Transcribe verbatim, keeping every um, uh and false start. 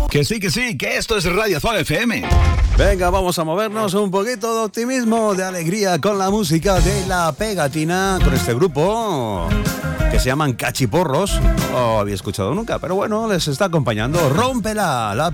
Que sí, que sí, que esto es Radio Azul F M. Venga, vamos a movernos un poquito de optimismo, de alegría con la música de La Pegatina, con este grupo que se llaman Cachiporros. No lo había escuchado nunca, pero bueno, les está acompañando Rómpela, la